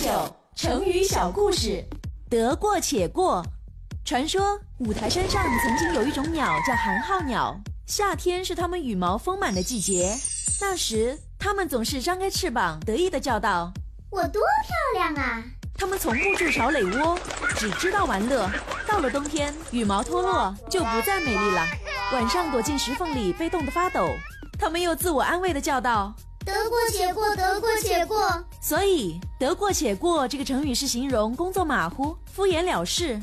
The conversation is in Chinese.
成语小故事。得过且过。传说五台山上曾经有一种鸟叫寒号鸟，夏天是它们羽毛丰满的季节。那时它们总是张开翅膀得意地叫道： 我多漂亮啊！ 它们从不筑巢垒窝，只知道玩乐。到了冬天，羽毛脱落就不再美丽了，晚上躲进石缝里被冻得发抖。它们又自我安慰地叫道： 得过且过，得过且过。 所以得过且过这个成语是形容工作马虎、敷衍了事，